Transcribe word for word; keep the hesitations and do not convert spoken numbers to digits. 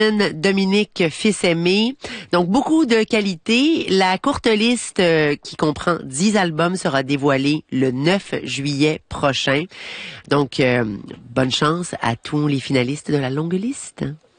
Dominique Fils-Aimé. Donc, beaucoup de qualité. La courte liste euh, qui comprend dix albums sera dévoilée le neuf juillet prochain. Donc, euh, bonne chance à tous les finalistes de la longue liste.